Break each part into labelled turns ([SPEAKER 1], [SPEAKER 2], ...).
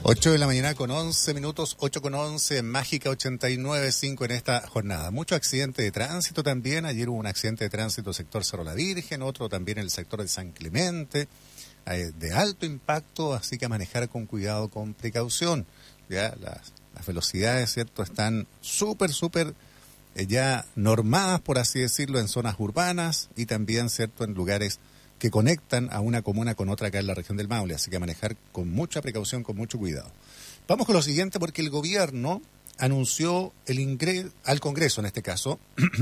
[SPEAKER 1] 8 de la mañana con 11 minutos, 8 con 11 en Mágica 89.5 en esta jornada. Mucho accidente de tránsito también. Ayer hubo un accidente de tránsito sector Cerro La Virgen, otro también en el sector de San Clemente, de alto impacto, así que a manejar con cuidado, con precaución. Ya las velocidades, ¿cierto?, están súper ya normadas, por así decirlo, en zonas urbanas y también, ¿cierto?, en lugares que conectan a una comuna con otra acá en la región del Maule, así que a manejar con mucha precaución, con mucho cuidado. Vamos con lo siguiente, porque el gobierno anunció el ingreso al Congreso, en este caso,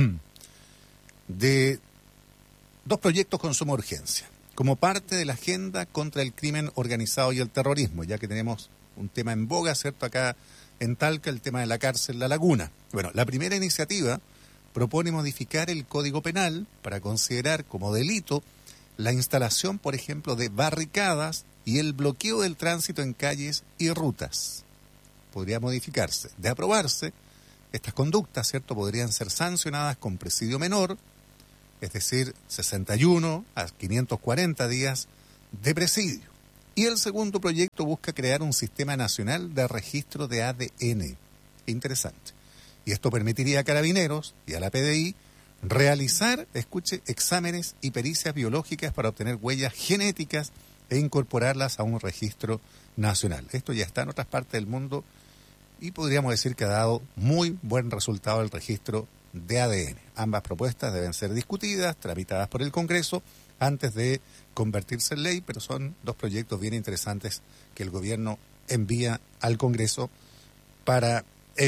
[SPEAKER 1] de 2 proyectos con suma urgencia, como parte de la agenda contra el crimen organizado y el terrorismo, ya que tenemos un tema en boga, ¿cierto?, acá en Talca, el tema de la cárcel La Laguna. Bueno, la primera iniciativa propone modificar el Código Penal para considerar como delito la instalación, por ejemplo, de barricadas y el bloqueo del tránsito en calles y rutas. Podría modificarse. De aprobarse, estas conductas, ¿cierto?, podrían ser sancionadas con presidio menor, es decir, 61 a 540 días de presidio. Y el segundo proyecto busca crear un sistema nacional de registro de ADN. Interesante. Y esto permitiría a Carabineros y a la PDI realizar, escuche, exámenes y pericias biológicas para obtener huellas genéticas e incorporarlas a un registro nacional. Esto ya está en otras partes del mundo y podríamos decir que ha dado muy buen resultado el registro de ADN. Ambas propuestas deben ser discutidas, tramitadas por el Congreso antes de convertirse en ley, pero son 2 proyectos bien interesantes que el gobierno envía al Congreso para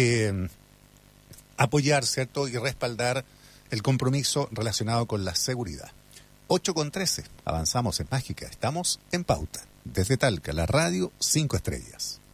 [SPEAKER 1] apoyar, ¿cierto?, y respaldar el compromiso relacionado con la seguridad. 8 con 13, avanzamos en Mágica, estamos en Pauta, desde Talca, la radio 5 estrellas.